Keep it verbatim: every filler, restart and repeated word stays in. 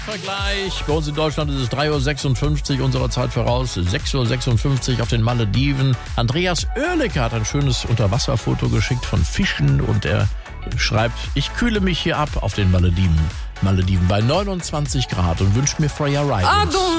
Vergleich. Bei uns in Deutschland ist es drei Uhr sechsundfünfzig unserer Zeit voraus. sechs Uhr sechsundfünfzig auf den Malediven. Andreas Oerlikon hat ein schönes Unterwasserfoto geschickt von Fischen und er schreibt, ich kühle mich hier ab auf den Malediven. Malediven bei neunundzwanzig Grad und wünsche mir Freya Ridings.